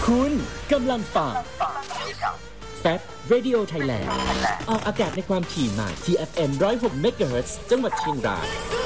คุณกำลังฟังแป๊บ Radio Thailand ออกอากาศในความถี่ใหม่ TFM 106 MHz จังหวัดเชียงราย